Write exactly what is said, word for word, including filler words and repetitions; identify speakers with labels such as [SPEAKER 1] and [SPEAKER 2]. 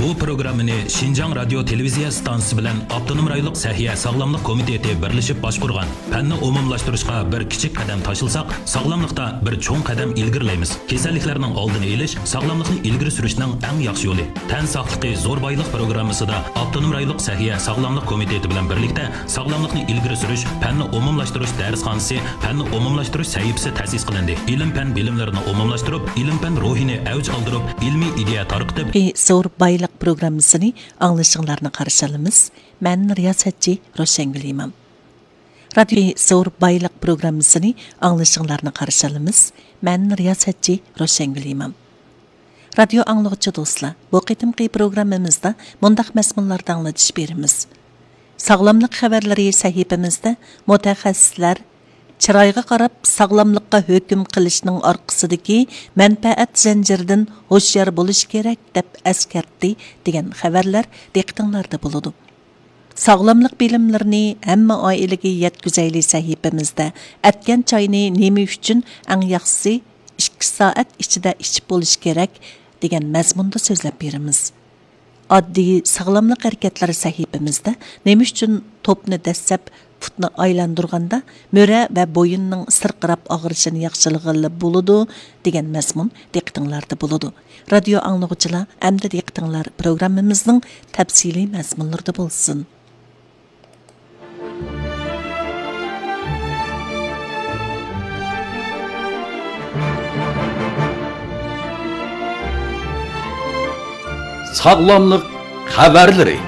[SPEAKER 1] Bu programmani Şinjan Radyo Televiziya stansiyasi bilan Avtonom rayonluq Sahiya Sog'lomlik komiteti birlashib boshqargan. Fanni umumlashtirishga bir kichik qadam tashlsak, sog'lomlikda bir cho'ng qadam ilgirlaymiz. Kasalliklarning oldini olish, sog'lomlikni ilgari surishning eng yaxshi yo'li. Tan sog'ligi zo'r boylik programmasida Avtonom rayonluq Sahiya Sog'lomlik komiteti bilan birlikda sog'lomlikni ilgari surish, fanni umumlashtirish darsxonasi, fanni umumlashtirish sahifasi ta'sis qilindi. Ilm fan bilimlarini umumlashtirib, ilm fan ruhini avj oldirib, ilmiy ideya tarqitib,
[SPEAKER 2] zo'r boylik programmasını anlaşıllarına karşılamız. Ben riyasatçı Roşengül İmam. Radyo Zo'r Baylık programmasını anlaşıllarına karşılamız. Ben riyasatçı Roşengül İmam. Radyo anlıqçı dostlar, bu qitimki programımızda mundaq məzmunlarda anlatış berimiz. Sağlamlıq xəbərləri səhifəmizdə mütəxəssislər Çırayğa qarab sağlamlıqqa hökm qilishning orqasidagi manfaat zanjiridan hoşyar bo'lish kerak deb askartdi degan xabarlar diqqatinglarda bo'ladi. Sağlamlıq bilimlarini hamma oilaga yetkazayli sahifamizda atgan choyni nima uchun eng yaxshisi ikki soat ichida ichib bo'lish kerak degan mazmunda so'zlab beramiz. Oddiy sağlamlıq harakatlari sahifamizda nima uchun to'pni dastlab futni aylandırganda möre ve boyunning sirqirab og'rishini yaxshilag'ili bo'ladi degan mazmun diqqatinglarda bo'ladi. Radio anglag'uchilar hamda diqqatinglar programmamizning tafsiliy mazmunlarida bo'lsin.
[SPEAKER 3] Sağlamlık xabarları.